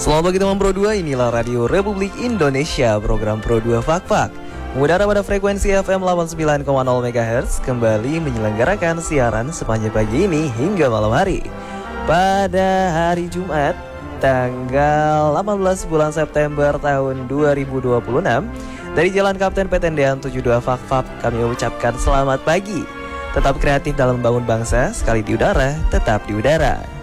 Selamat pagi teman Pro 2, inilah Radio Republik Indonesia, program Pro 2 Fak-Fak. Mengudara pada frekuensi FM 89,0 MHz, kembali menyelenggarakan siaran sepanjang pagi ini hingga malam hari. Pada hari Jumat, tanggal 18 bulan September tahun 2026, dari Jalan Kapten Petendean 72 Fak-Fak, kami mengucapkan selamat pagi. Tetap kreatif dalam membangun bangsa, sekali di udara, tetap di udara.